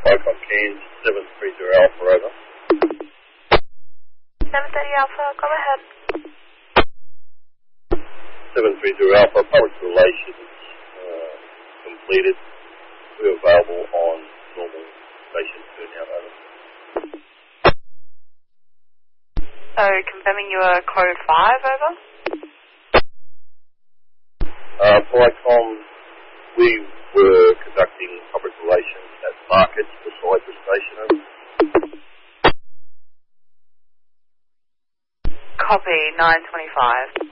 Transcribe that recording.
Icon Cairns, 730 Alpha, over. 730 Alpha, go ahead. 730 Alpha, public relations completed. We're available on normal station turnout, over. So, confirming you are code 5, over? For ICOM, we were conducting public relations at markets beside the station, over. Copy, 925.